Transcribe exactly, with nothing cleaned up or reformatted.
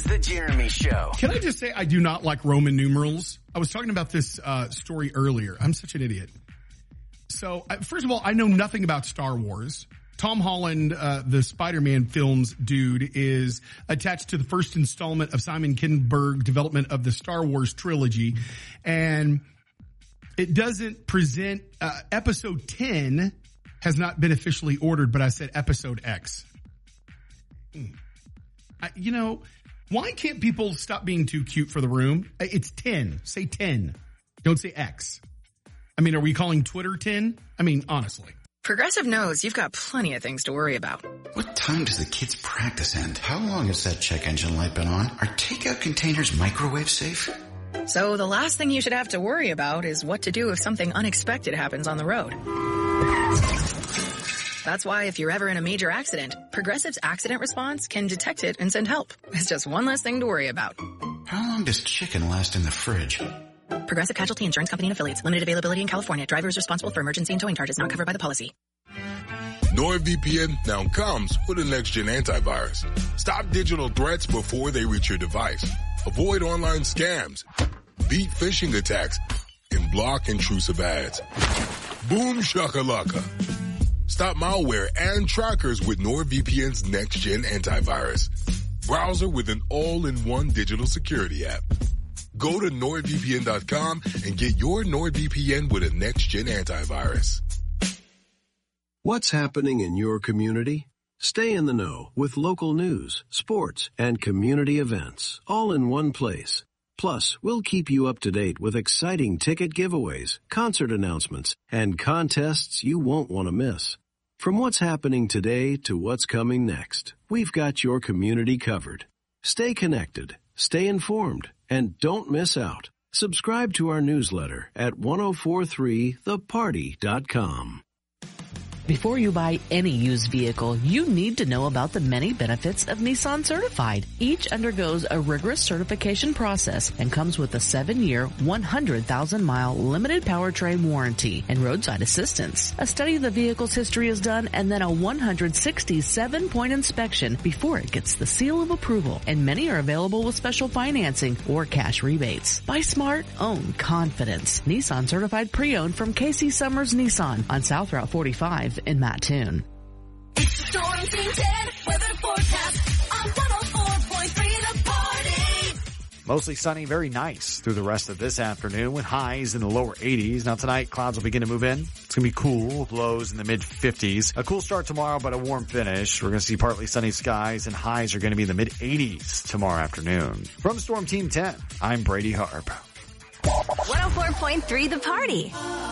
The Jeremy Show. Can I just say I do not like Roman numerals? I was talking about this uh, story earlier. I'm such an idiot. So, uh, first of all, I know nothing about Star Wars. Tom Holland, uh, the Spider-Man films dude, is attached to the first installment of Simon Kinberg development of the Star Wars trilogy. And it doesn't present, uh, episode ten has not been officially ordered, but I said episode X. I, you know, why can't people stop being too cute for the room? It's ten. Say ten. Don't say X. I mean, are we calling Twitter ten? I mean, honestly. Progressive knows you've got plenty of things to worry about. What time does the kids' practice end? How long has that check engine light been on? Are takeout containers microwave safe? So the last thing you should have to worry about is what to do if something unexpected happens on the road. That's why if you're ever in a major accident, Progressive's accident response can detect it and send help. It's just one less thing to worry about. How long does chicken last in the fridge? Progressive Casualty Insurance Company and Affiliates. Limited availability in California. Driver is responsible for emergency and towing charges not covered by the policy. NordVPN now comes with a next-gen antivirus. Stop digital threats before they reach your device. Avoid online scams. Beat phishing attacks. And block intrusive ads. Boom shakalaka. Stop malware and trackers with NordVPN's next-gen antivirus. Browser with an all-in-one digital security app. Go to NordVPN dot com and get your NordVPN with a next-gen antivirus. What's happening in your community? Stay in the know with local news, sports, and community events, all in one place. Plus, we'll keep you up to date with exciting ticket giveaways, concert announcements, and contests you won't want to miss. From what's happening today to what's coming next, we've got your community covered. Stay connected, stay informed, and don't miss out. Subscribe to our newsletter at ten forty-three the party dot com. Before you buy any used vehicle, you need to know about the many benefits of Nissan Certified. Each undergoes a rigorous certification process and comes with a seven-year, one hundred thousand mile limited powertrain warranty and roadside assistance. A study of the vehicle's history is done and then a one hundred sixty-seven point inspection before it gets the seal of approval. And many are available with special financing or cash rebates. Buy smart, own confidence. Nissan Certified Pre-Owned from Casey Summers Nissan on South Route forty-five. In Mattoon. It's Storm Team ten weather forecast on one oh four point three The Party. Mostly sunny, very nice through the rest of this afternoon with highs in the lower eighties. Now tonight, clouds will begin to move in. It's going to be cool, with lows in the mid fifties. A cool start tomorrow, but a warm finish. We're going to see partly sunny skies, and highs are going to be in the mid eighties tomorrow afternoon. From Storm Team ten, I'm Brady Harp. one oh four point three The Party.